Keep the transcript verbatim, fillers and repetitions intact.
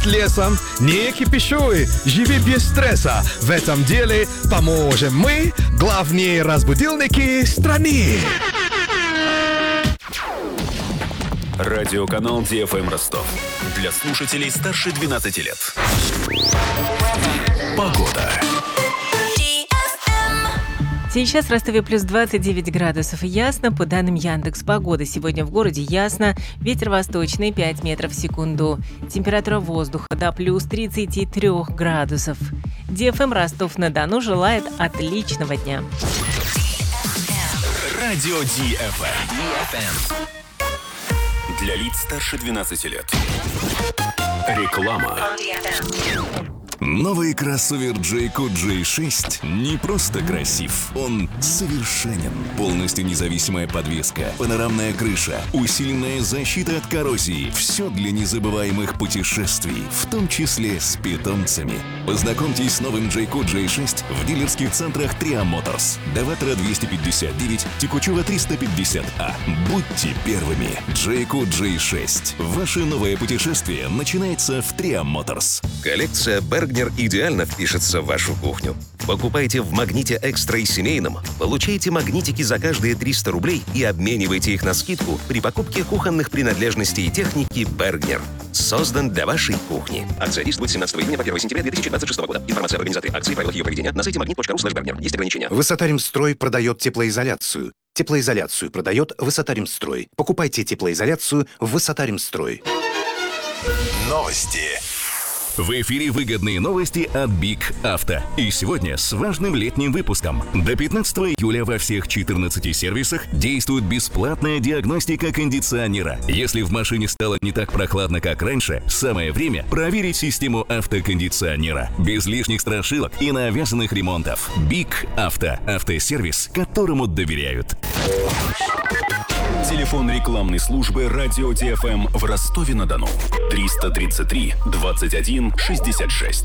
лесом, не кипишуй, живи без стресса. В этом деле поможем мы, главные разбудилники страны. Радиоканал Ди Эф Эм Ростов. Для слушателей старше двенадцати лет. Погода. Сейчас в Ростове плюс двадцать девять градусов и ясно. По данным Яндекс.Погоды, сегодня в городе ясно. Ветер восточный пять метров в секунду. Температура воздуха до плюс тридцати трёх градусов. Ди Эф Эм Ростов-на-Дону желает отличного дня. Радио Ди Эф Эм. Для лиц старше двенадцати лет. Реклама. Новый кроссовер Jayco джей шесть не просто красив, он совершенен. Полностью независимая подвеска, панорамная крыша, усиленная защита от коррозии. Все для незабываемых путешествий, в том числе с питомцами. Познакомьтесь с новым Jayco джей шесть в дилерских центрах Триа Моторс. Даватора двести пятьдесят девять, Текучева триста пятьдесят А. Будьте первыми. Jayco джей шесть. Ваше новое путешествие начинается в Триа Моторс. Коллекция Бергнер идеально впишется в вашу кухню. Покупайте в Магните Экстра и Семейном, получайте магнитики за каждые триста рублей и обменивайте их на скидку при покупке кухонных принадлежностей и техники Бергнер. Создан для вашей кухни. Акция действует с семнадцатого июня по первое сентября две тысячи двадцать шестого года. Информация об организации акции и правилах ее проведения на сайте магнит точка ру слэш бергнер. Есть ограничения. Высотаримстрой продает теплоизоляцию. Теплоизоляцию продает Высотаримстрой. Покупайте теплоизоляцию в Высотаримстрой. Новости. В эфире выгодные новости от Биг Авто. И сегодня с важным летним выпуском. До пятнадцатого июля во всех четырнадцати сервисах действует бесплатная диагностика кондиционера. Если в машине стало не так прохладно, как раньше, самое время проверить систему автокондиционера. Без лишних страшилок и навязанных ремонтов. Биг Авто. Автосервис, которому доверяют. Телефон рекламной службы Радио Ди Эф Эм в Ростове-на-Дону. триста тридцать три двадцать один шестьдесят шесть.